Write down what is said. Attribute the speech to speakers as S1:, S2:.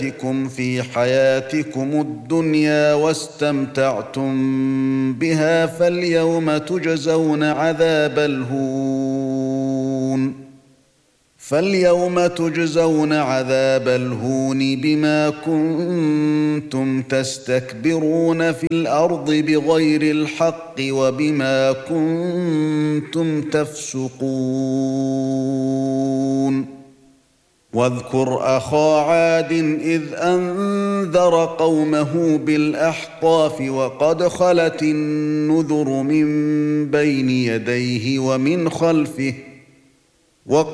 S1: في حياتكم الدنيا واستمتعتم بها فاليوم تجزون عذاب الهون بما كنتم تستكبرون في الأرض بغير الحق وبما كنتم تفسقون واذكر أخا عاد إذ أنذر قومه بالأحقاف وقد خلت النذر من بين يديه ومن خلفه